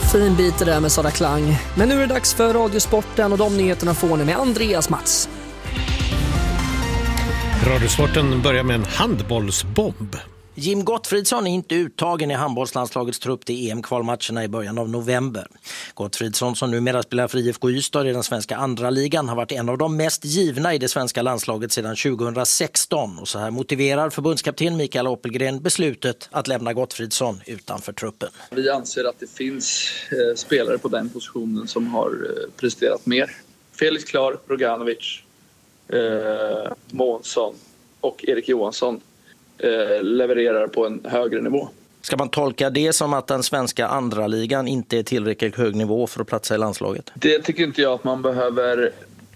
Fin bit det där med Sara Klang. Men nu är det dags för Radiosporten och de nyheterna får ni med Andreas Mats. Radiosporten börjar med en handbollsbomb. Jim Gottfridsson är inte uttagen i handbollslandslagets trupp till EM-kvalmatcherna i början av november. Gottfridsson, som numera spelar för IFK Ystad i den svenska andra ligan, har varit en av de mest givna i det svenska landslaget sedan 2016. Och så här motiverar förbundskapten Mikael Oppelgren beslutet att lämna Gottfridsson utanför truppen. Vi anser att det finns spelare på den positionen som har presterat mer. Felix Klar, Roganovic, Månsson och Erik Johansson levererar på en högre nivå. Ska man tolka det som att den svenska andra ligan inte är tillräckligt hög nivå för att platsa i landslaget? Det tycker inte jag att man behöver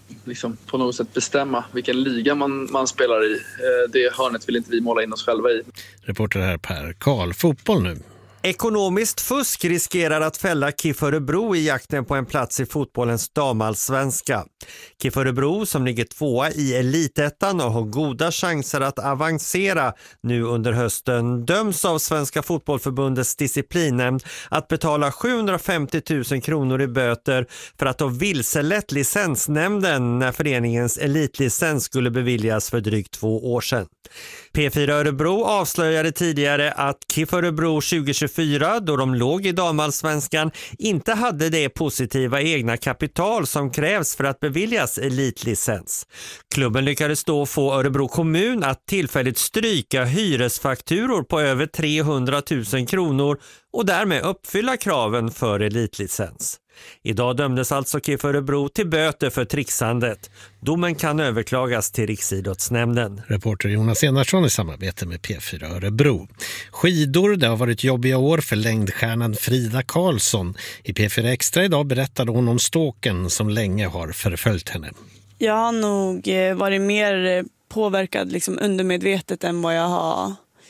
på något sätt bestämma vilken liga man spelar i. Det hörnet vill inte vi måla in oss själva i. Reporter här Per Karl. Fotboll nu. Ekonomiskt fusk riskerar att fälla KIF Örebro i jakten på en plats i fotbollens damallsvenska. KIF Örebro, som ligger 2:a i elitettan och har goda chanser att avancera nu under hösten, döms av Svenska fotbollförbundets disciplinnämnd att betala 750 000 kronor i böter för att ha vilselett licensnämnden när föreningens elitlicens skulle beviljas för drygt 2 år sedan. P4 Örebro avslöjade tidigare att KIF Örebro 2024, då de låg i damallsvenskan, inte hade det positiva egna kapital som krävs för att beviljas elitlicens. Klubben lyckades då få Örebro kommun att tillfälligt stryka hyresfakturor på över 300 000 kronor och därmed uppfylla kraven för elitlicens. Idag dömdes alltså KIF Örebro till böter för trixandet. Domen kan överklagas till Riksidrottsnämnden. Reporter Jonas Enarsson i samarbete med P4 Örebro. Skidor, det har varit jobbiga år för längdstjärnan Frida Karlsson. I P4 Extra idag berättade hon om ståken som länge har förföljt henne. Jag har nog varit mer påverkad undermedvetet än vad jag har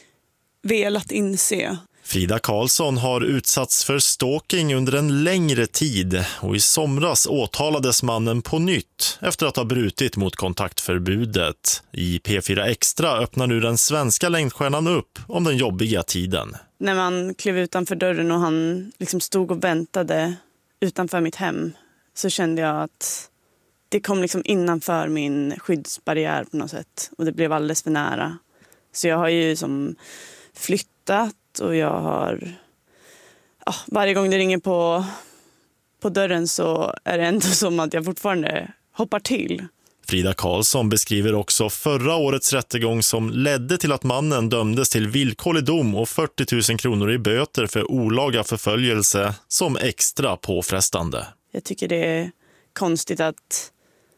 velat inse. Frida Karlsson har utsatts för stalking under en längre tid och i somras åtalades mannen på nytt efter att ha brutit mot kontaktförbudet. I P4 Extra öppnar nu den svenska längdstjärnan upp om den jobbiga tiden. När man klev utanför dörren och han stod och väntade utanför mitt hem, så kände jag att det kom innanför min skyddsbarriär på något sätt. Och det blev alldeles för nära. Så jag har ju flyttat. Och jag har... varje gång det ringer på dörren så är det ändå som att jag fortfarande hoppar till. Frida Karlsson beskriver också förra årets rättegång som ledde till att mannen dömdes till villkorlig dom och 40 000 kronor i böter för olaga förföljelse som extra påfrestande. Jag tycker det är konstigt att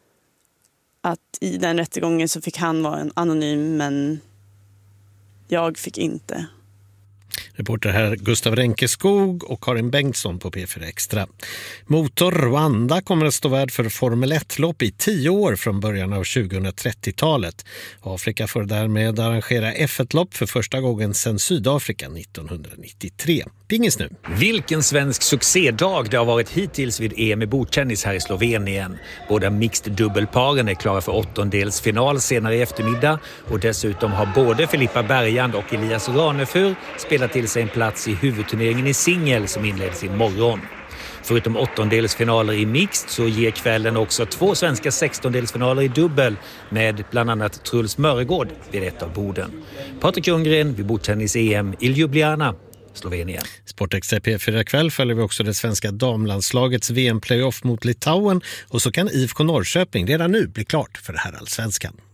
i den rättegången så fick han vara en anonym, men jag fick inte. Reporter här Gustav Renkeskog och Karin Bengtsson på P4 Extra. Motor Rwanda kommer att stå värd för Formel 1-lopp i 10 år från början av 2030-talet. Afrika får därmed arrangera F1-lopp för första gången sedan Sydafrika 1993. Pingis nu. Vilken svensk succédag det har varit hittills vid EM i bordtennis här i Slovenien. Båda mixed dubbelparen är klara för 8-delsfinal senare i eftermiddag och dessutom har både Filippa Bergand och Elias Ranefur spelat till sig en plats i huvudturneringen i singel som inleds imorgon. Förutom 8-delsfinaler i mixed så ger kvällen också 2 svenska 16-delsfinaler i dubbel med bland annat Truls Mörgård vid ett av borden. Patrik Ljunggren vid bordtennis-EM i Ljubljana, Slovenien. Sportextra P4 kväll följer vi också det svenska damlandslagets VM-playoff mot Litauen och så kan IFK Norrköping redan nu bli klart för det här allsvenskan.